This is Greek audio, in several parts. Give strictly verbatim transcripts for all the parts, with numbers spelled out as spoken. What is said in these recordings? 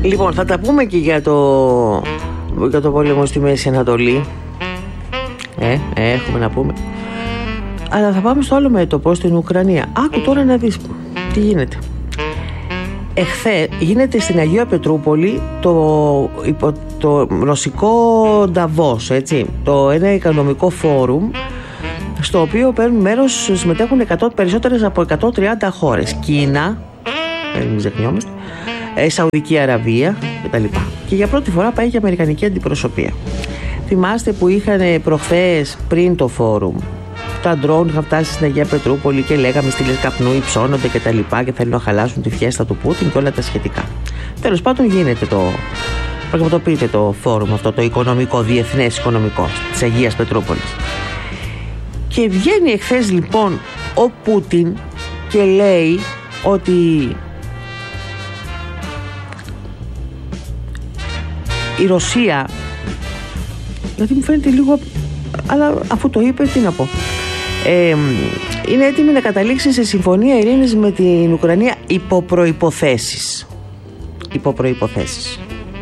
Λοιπόν, θα τα πούμε και για το, για το πόλεμο στη Μέση Ανατολή. Ε, ε, έχουμε να πούμε. Αλλά θα πάμε στο άλλο μέτωπο, στην Ουκρανία. Άκου τώρα να δεις τι γίνεται. Εχθές γίνεται στην Αγία Πετρούπολη το, υπό, το ρωσικό Νταβός, έτσι, το ένα οικονομικό φόρουμ, στο οποίο παίρνουν μέρος, συμμετέχουν εκατό, περισσότερες από εκατόν τριάντα χώρες. Κίνα, μην ξεχνιόμαστε, Σαουδική Αραβία κτλ. Και για πρώτη φορά πάει και η αμερικανική αντιπροσωπεία. Θυμάστε που είχαν προχθές πριν το φόρουμ τα ντρόουν είχαν φτάσει στην Αγία Πετρούπολη και λέγαμε στήλες καπνού υψώνονται και τα λοιπά και θέλουν να χαλάσουν τη φιέστα του Πούτιν και όλα τα σχετικά. Τέλος πάντων γίνεται το, πραγματοποιείται το φόρουμ αυτό, το οικονομικό, διεθνές οικονομικό της Αγίας Πετρούπολης. Και βγαίνει εχθές λοιπόν ο Πούτιν και λέει ότι η Ρωσία, γιατί μου φαίνεται λίγο, αλλά αφού το είπε τι να πω, ε, είναι έτοιμη να καταλήξει σε συμφωνία ειρήνης με την Ουκρανία υπό προϋποθέσεις. Υπό προϋποθέσεις.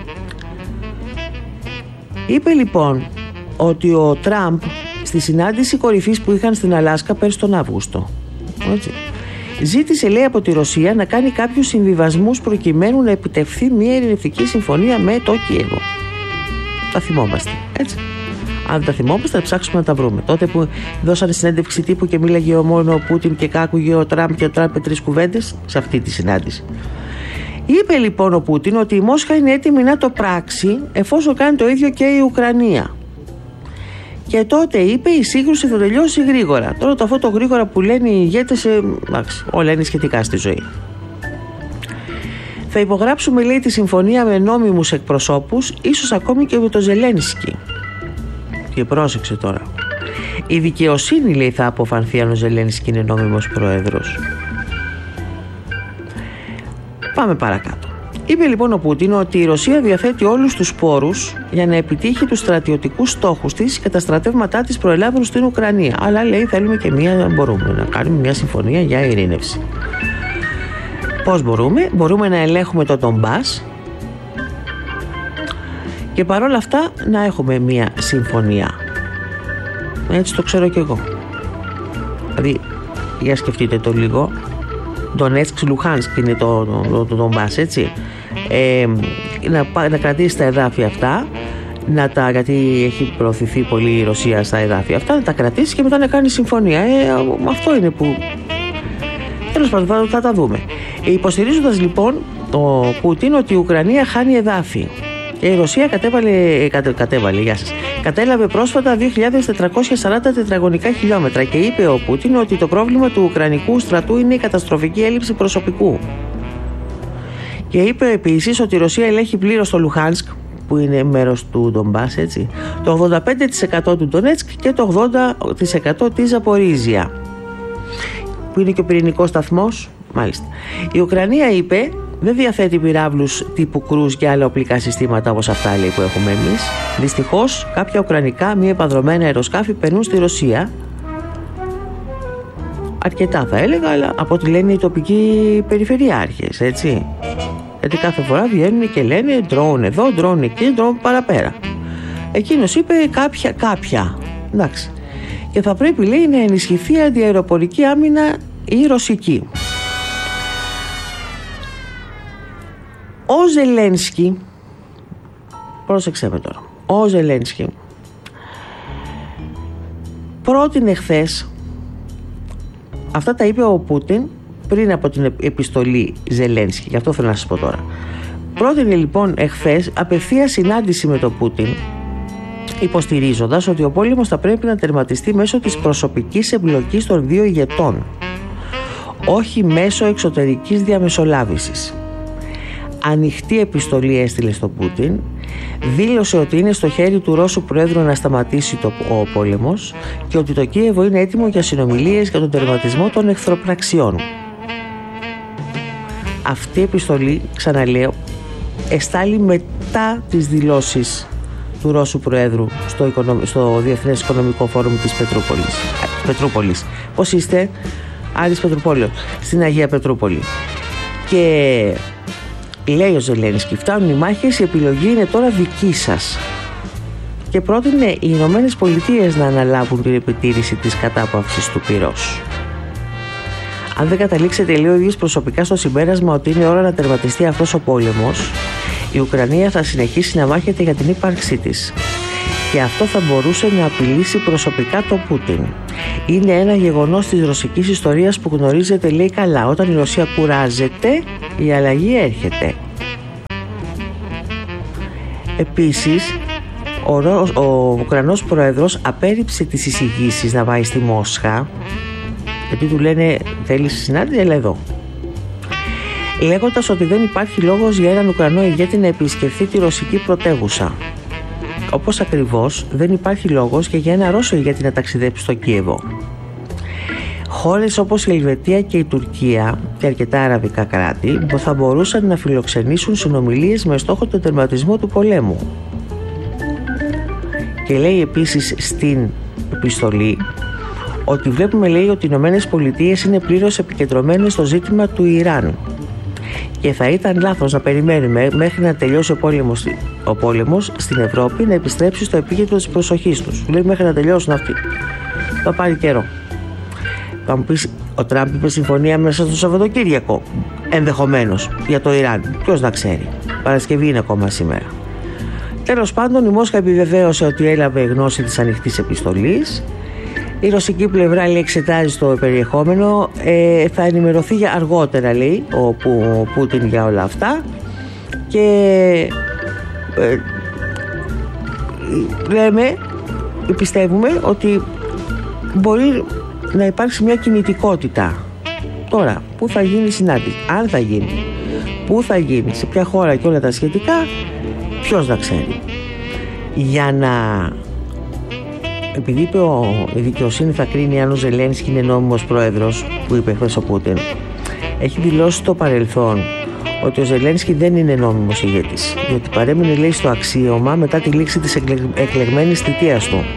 Είπε λοιπόν ότι ο Τραμπ στη συνάντηση κορυφής που είχαν στην Αλάσκα πέρσι τον Αύγουστο, έτσι, ζήτησε, λέει, από τη Ρωσία να κάνει κάποιους συμβιβασμούς προκειμένου να επιτευχθεί μια ειρηνευτική συμφωνία με το Κίεβο. Τα θυμόμαστε, έτσι. Αν δεν τα θυμόμαστε, θα ψάξουμε να τα βρούμε. Τότε που δώσανε συνέντευξη τύπου και μίλαγε μόνο ο Πούτιν και κάκουγε ο Τραμπ και ο Τραμπ με τρεις κουβέντες, σε αυτή τη συνάντηση. Είπε λοιπόν ο Πούτιν ότι η Μόσχα είναι έτοιμη να το πράξει εφόσον κάνει το ίδιο και η Ουκρανία. Και τότε είπε η σύγκρουση θα τελειώσει γρήγορα. Τώρα το αυτό το γρήγορα που λένε οι ηγέτες, εντάξει, όλα είναι σχετικά στη ζωή. Θα υπογράψουμε, λέει, τη συμφωνία με νόμιμους εκπροσώπους, ίσως ακόμη και με το Ζελένσκι. Και πρόσεξε τώρα. Η δικαιοσύνη, λέει, θα αποφανθεί αν ο Ζελένσκι είναι νόμιμος πρόεδρος. Πάμε παρακάτω. Είπε λοιπόν ο Πούτιν ότι η Ρωσία διαθέτει όλους τους πόρους για να επιτύχει τους στρατιωτικούς στόχους της και τα στρατεύματά της προελάβουν στην Ουκρανία. Αλλά, λέει, θέλουμε και μία, μπορούμε να κάνουμε μια συμφωνία για ειρήνευση. Πώς μπορούμε? Μπορούμε να ελέγχουμε το Ντομπάς και παρόλα αυτά να έχουμε μία συμφωνία. Έτσι το ξέρω κι εγώ. Δηλαδή, για σκεφτείτε το λίγο. Ντονέτσκ, Λουχάνσκ είναι το, το, το, το Ντομπάς, έτσι. Ε, να, να κρατήσει τα εδάφια αυτά, να τα, γιατί έχει προωθηθεί πολύ η Ρωσία στα εδάφια αυτά, να τα κρατήσει και μετά να κάνει συμφωνία. Ε, αυτό είναι που... Τέλος πάντων, θα τα δούμε. Υποστηρίζοντας λοιπόν το Πούτιν ότι η Ουκρανία χάνει εδάφη και η Ρωσία κατέβαλε, κατε, κατέβαλε, γεια σας, κατέλαβε πρόσφατα δύο χιλιάδες τετρακόσια σαράντα τετραγωνικά χιλιόμετρα και είπε ο Πούτιν ότι το πρόβλημα του Ουκρανικού στρατού είναι η καταστροφική έλλειψη προσωπικού. Και είπε επίσης ότι η Ρωσία ελέγχει πλήρως το Λουχάνσκ, που είναι μέρος του Ντομπάς, έτσι, το ογδόντα πέντε τοις εκατό του Ντονέτσκ και το ογδόντα τοις εκατό της Ζαπορίζια, που είναι και ο πυρηνικός σταθμός. Μάλιστα. Η Ουκρανία, είπε, δεν διαθέτει πυράβλους τύπου κρούς και άλλα οπλικά συστήματα όπως αυτά, λέει, που έχουμε εμείς. Δυστυχώς, κάποια ουκρανικά μη επανδρομένα αεροσκάφη περνούν στη Ρωσία. Αρκετά θα έλεγα, αλλά από ό,τι λένε οι τοπικοί περιφερειάρχες, έτσι. Γιατί κάθε φορά βγαίνουν και λένε ντρόουν εδώ, ντρόουν εκεί, ντρόουν παραπέρα. Εκείνος είπε κάποια, κάποια. Εντάξει. Και θα πρέπει, λέει, να ενισχυθεί η αντιαεροπορική άμυνα η ρωσική. Ο Ζελένσκι, πρόσεξε με τώρα, ο Ζελένσκι πρότεινε χθες, αυτά τα είπε ο Πούτιν πριν από την επιστολή Ζελένσκι, γι' αυτό θέλω να σας πω τώρα. Πρότεινε λοιπόν εχθές απευθεία συνάντηση με τον Πούτιν, υποστηρίζοντας ότι ο πόλεμος θα πρέπει να τερματιστεί μέσω της προσωπικής εμπλοκής των δύο ηγετών, όχι μέσω εξωτερικής διαμεσολάβησης. Ανοιχτή επιστολή έστειλε στον Πούτιν, δήλωσε ότι είναι στο χέρι του Ρώσου Προέδρου να σταματήσει το, ο πόλεμος και ότι το Κίεβο είναι έτοιμο για συνομιλίες για τον τερματισμό των εχθροπραξιών. Αυτή η επιστολή, ξαναλέω, εστάλει μετά τις δηλώσεις του Ρώσου Προέδρου στο, οικονομ... στο Διεθνές Οικονομικό Φόρουμ της Πετρούπολης. Πετρούπολης. Πώς είστε? Άρης Πετρουπόλεων, στην Αγία Πετρούπολη. Και Λέει ο Ζελένσκι, φτάνουν οι μάχες, η επιλογή είναι τώρα δική σας. Και πρότεινε οι Ηνωμένες Πολιτείες να αναλάβουν την επιτήρηση της κατάπαυσης του πυρός. Αν δεν καταλήξετε, λέει ο ίδιος προσωπικά, στο συμπέρασμα ότι είναι ώρα να τερματιστεί αυτός ο πόλεμος, η Ουκρανία θα συνεχίσει να μάχεται για την ύπαρξή της. Και αυτό θα μπορούσε να απειλήσει προσωπικά τον Πούτιν. Είναι ένα γεγονός της ρωσικής ιστορίας που γνωρίζετε, λέει, καλά. Όταν η Ρωσία κουράζεται, η αλλαγή έρχεται. Επίσης, ο, Ρο, ο Ουκρανός πρόεδρος απέρριψε τις εισηγήσεις να πάει στη Μόσχα, γιατί του λένε θέλεις συνάντηση, έλα εδώ, λέγοντας ότι δεν υπάρχει λόγος για έναν Ουκρανό ηγέτη να επισκεφθεί τη ρωσική πρωτεύουσα. Όπως ακριβώς δεν υπάρχει λόγος και για ένα Ρώσο ηγέτη να ταξιδέψει στο Κίεβο. Χώρες όπως η Ελβετία και η Τουρκία και αρκετά αραβικά κράτη που θα μπορούσαν να φιλοξενήσουν συνομιλίες με στόχο τον τερματισμό του πολέμου. Και λέει επίσης στην επιστολή ότι βλέπουμε, λέει, ότι οι Ηνωμένες Πολιτείες είναι πλήρως επικεντρωμένες στο ζήτημα του Ιράν και θα ήταν λάθος να περιμένουμε μέχρι να τελειώσει ο πόλεμος, ο πόλεμος στην Ευρώπη να επιστρέψει στο επίκεντρο της προσοχής τους. Λέει μέχρι να τελειώσουν αυτοί. Θα πάρει καιρό. Θα μου πεις, ο Τραμπ είπε συμφωνία μέσα στο Σαββατοκύριακο. Ενδεχομένως για το Ιράν. Ποιος να ξέρει. Παρασκευή είναι ακόμα σήμερα. Τέλος πάντων, η Μόσχα επιβεβαίωσε ότι έλαβε γνώση της ανοιχτής επιστολής. Η ρωσική πλευρά, λέει, εξετάζει το περιεχόμενο. Ε, θα ενημερωθεί για αργότερα, λέει, ο, Που, ο Πούτιν για όλα αυτά. Και ε, λέμε, πιστεύουμε ότι μπορεί να υπάρξει μια κινητικότητα. Τώρα, πού θα γίνει η συνάντηση, αν θα γίνει, πού θα γίνει, σε ποια χώρα και όλα τα σχετικά, ποιος να ξέρει. Για να... Επειδή είπε ο, η δικαιοσύνη θα κρίνει αν ο Ζελένσκι είναι νόμιμος πρόεδρος, που είπε χθες ο Πούτιν, έχει δηλώσει στο παρελθόν ότι ο Ζελένσκι δεν είναι νόμιμος ηγέτης, διότι παρέμεινε, λέει, στο αξίωμα μετά τη λήξη της εκλεγ, εκλεγμένης θητείας του.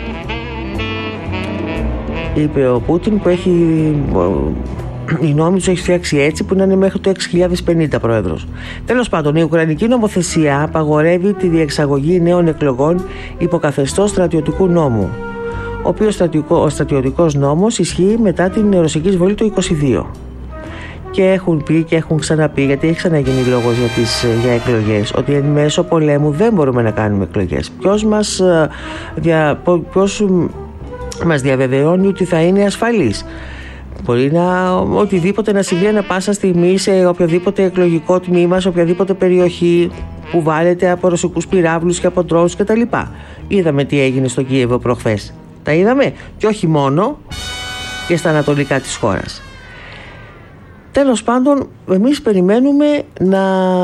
Είπε ο Πούτιν που έχει, η νόμη του έχει φτιάξει έτσι που να είναι μέχρι το έξι χιλιάδες πενήντα πρόεδρος. Τέλος πάντων, η Ουκρανική νομοθεσία απαγορεύει τη διεξαγωγή νέων εκλογών υποκαθεστώς στρατιωτικού νόμου, ο οποίος στρατιωτικό, ο στρατιωτικός νόμος ισχύει μετά την ρωσική εισβολή του είκοσι δύο. Και έχουν πει και έχουν ξαναπεί, γιατί έχει ξαναγίνει λόγος για, τις, για εκλογές, ότι εν μέσω πολέμου δεν μπορούμε να κάνουμε εκλογές. Ποιος μας, δια, ποιος μας διαβεβαιώνει ότι θα είναι ασφαλής? Μπορεί να οτιδήποτε να συμβεί ανα πάσα στιγμή σε οποιοδήποτε εκλογικό τμήμα, σε οποιαδήποτε περιοχή που βάλετε από ρωσικούς πυράβλους και από ντρόουνς κτλ. Είδαμε τι έγινε στο Κίεβο προχθές. Τα είδαμε, και όχι μόνο, και στα ανατολικά της χώρας. Τέλος πάντων, εμείς περιμένουμε να,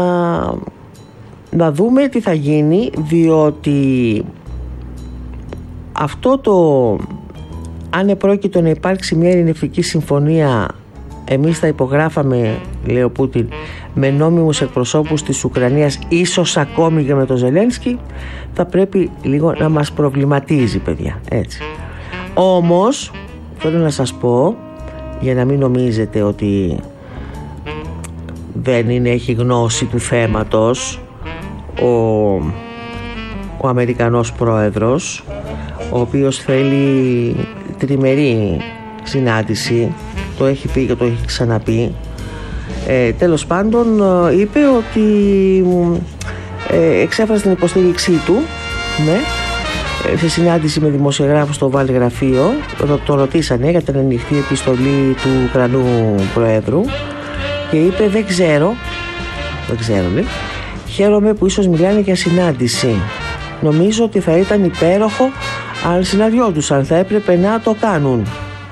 να δούμε τι θα γίνει, διότι αυτό το, αν επρόκειτο να υπάρξει μια ειρηνευτική συμφωνία, εμείς θα υπογράφαμε, λέει ο Πούτιν, με νόμιμους εκπροσώπους της Ουκρανίας, ίσως ακόμη και με τον Ζελένσκι, θα πρέπει λίγο να μας προβληματίζει, παιδιά, έτσι. Όμως θέλω να σας πω, για να μην νομίζετε ότι δεν είναι, έχει γνώση του θέματος ο, ο Αμερικανός πρόεδρος, ο οποίος θέλει τριμερή συνάντηση, το έχει πει και το έχει ξαναπεί. Ε, τέλος πάντων, είπε ότι ε, εξέφρασε την υποστήριξή του, ναι, σε συνάντηση με δημοσιογράφους στο Oval γραφείο. Το, το ρωτήσανε για την ανοιχτή επιστολή του Ουκρανού Προέδρου και είπε δεν ξέρω, δεν ξέρω λέει, χαίρομαι που ίσως μιλάνε για συνάντηση. Νομίζω ότι θα ήταν υπέροχο αν συναντιόντουσαν, θα έπρεπε να το κάνουν.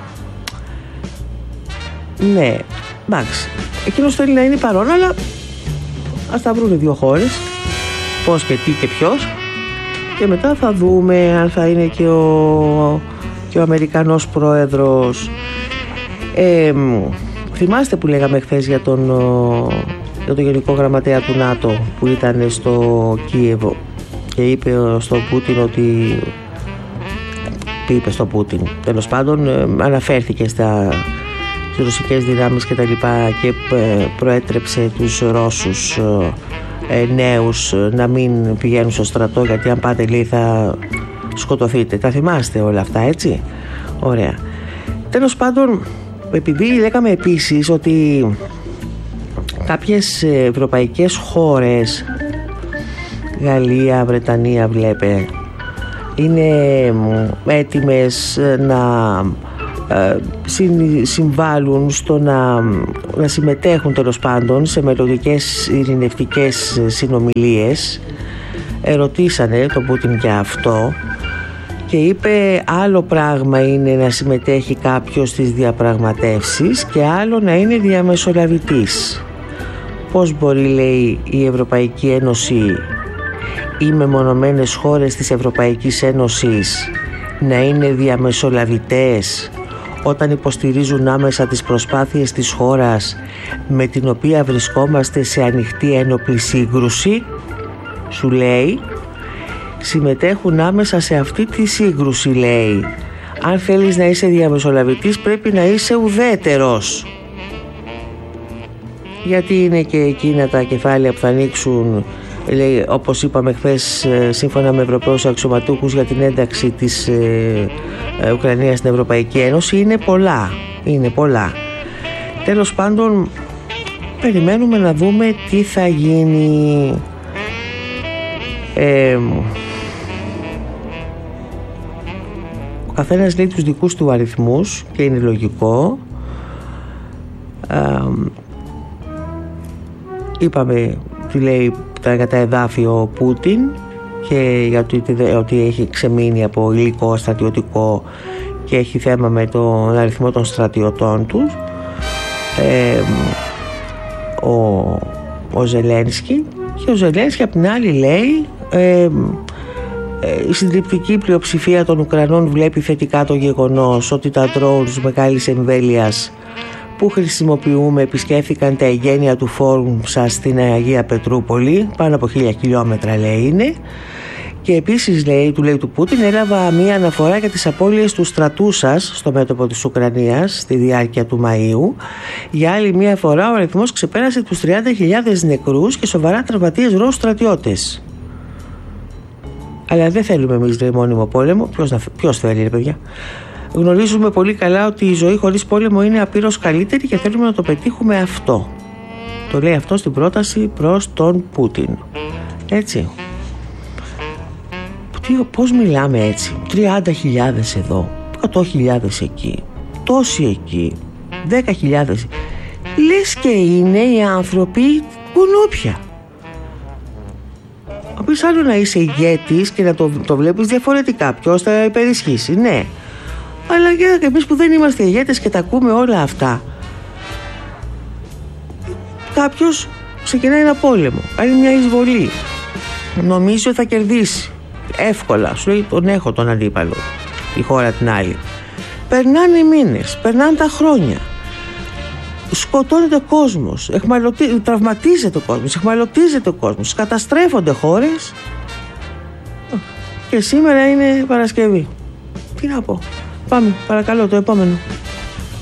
Ναι, εντάξει, εκείνος θέλει να είναι παρόν, αλλά ας τα βρουν δύο χώρες, πώς και τι και ποιος, και μετά θα δούμε αν θα είναι και ο, και ο Αμερικανός πρόεδρος. Ε, θυμάστε που λέγαμε χθες για τον, για τον Γενικό Γραμματέα του ΝΑΤΟ που ήταν στο Κίεβο και είπε στον Πούτιν ότι, είπε στον Πούτιν, τέλος πάντων αναφέρθηκε στα, τις ρωσικές δυνάμεις και τα λοιπά, και προέτρεψε τους Ρώσους ε, νέους να μην πηγαίνουν στο στρατό, γιατί αν πάτε, λέει, θα σκοτωθείτε. Τα θυμάστε όλα αυτά, έτσι? Ωραία. Τέλος πάντων, επειδή λέγαμε επίσης ότι κάποιες ευρωπαϊκές χώρες, Γαλλία, Βρετανία, βλέπε, είναι έτοιμες να ε, συμβάλλουν στο να, να συμμετέχουν, τέλος πάντων, σε μελλοντικές ειρηνευτικές συνομιλίες. Ερωτήσανε τον Πούτιν για αυτό και είπε άλλο πράγμα είναι να συμμετέχει κάποιος στις διαπραγματεύσεις και άλλο να είναι διαμεσολαβητής. Πώς μπορεί, λέει, η Ευρωπαϊκή Ένωση, οι μεμονωμένες χώρες της Ευρωπαϊκής Ένωσης, να είναι διαμεσολαβητές όταν υποστηρίζουν άμεσα τις προσπάθειες της χώρας με την οποία βρισκόμαστε σε ανοιχτή ένοπλη σύγκρουση? Σου λέει, συμμετέχουν άμεσα σε αυτή τη σύγκρουση, λέει. Αν θέλεις να είσαι διαμεσολαβητής, πρέπει να είσαι ουδέτερος, γιατί είναι και εκείνα τα κεφάλαια που θα ανοίξουν, λέει, όπως είπαμε χθες, σύμφωνα με Ευρωπαίους αξιωματούχους, για την ένταξη της ε, ε, Ουκρανίας στην Ευρωπαϊκή Ένωση. Είναι πολλά, είναι πολλά. Τέλος πάντων, περιμένουμε να δούμε τι θα γίνει. ε, ο καθένας λέει τους δικούς του αριθμούς και είναι λογικό. ε, είπαμε τι λέει για τα εδάφη ο Πούτιν και για το ότι έχει ξεμείνει από υλικό στρατιωτικό και έχει θέμα με τον αριθμό των στρατιωτών του. ε, ο, ο Ζελένσκι και ο Ζελένσκι απ' την άλλη λέει ε, ε, η συντριπτική πλειοψηφία των Ουκρανών βλέπει θετικά το γεγονός ότι τα drones μεγάλης εμβέλειας που χρησιμοποιούμε επισκέφθηκαν τα εγγένεια του φόρουμ σας στην Αγία Πετρούπολη, πάνω από χίλια χιλιόμετρα, λέει, είναι. Και επίσης, λέει, του λέει του Πούτιν, έλαβα μία αναφορά για τις απώλειες του στρατού σας στο μέτωπο της Ουκρανίας στη διάρκεια του Μαΐου. Για άλλη μία φορά ο αριθμός ξεπέρασε τους τριάντα χιλιάδες νεκρούς και σοβαρά τραυματίες Ρώσους στρατιώτες. Αλλά δεν θέλουμε εμείς, λέει, μόνιμο πόλεμο. Ποιος, να, ποιος θέλει, ρε παιδιά? Γνωρίζουμε πολύ καλά ότι η ζωή χωρίς πόλεμο είναι απείρως καλύτερη και θέλουμε να το πετύχουμε αυτό. Το λέει αυτό στην πρόταση προς τον Πούτιν. Έτσι. Τι, πώς μιλάμε έτσι? τριάντα χιλιάδες εδώ, εκατό χιλιάδες εκεί, τόσοι εκεί, δέκα χιλιάδες. Λες και είναι οι άνθρωποι κουνούπια. Απείς άλλο να είσαι ηγέτης και να το, το βλέπεις διαφορετικά. Ποιος θα υπερισχύσει, ναι. Αλλά και εμείς που δεν είμαστε ηγέτες και τα ακούμε όλα αυτά, κάποιος ξεκινάει ένα πόλεμο, κάνει μια εισβολή, νομίζει ότι θα κερδίσει εύκολα, σου λέει τον έχω τον αντίπαλο, η χώρα την άλλη. Περνάνε οι μήνες, περνάνε τα χρόνια, σκοτώνεται ο κόσμος, εχμαλωτί... τραυματίζεται ο κόσμος, εχμαλωτίζεται ο κόσμος, καταστρέφονται χώρες και σήμερα είναι Παρασκευή. Τι να πω? Πάμε, παρακαλώ, το επόμενο.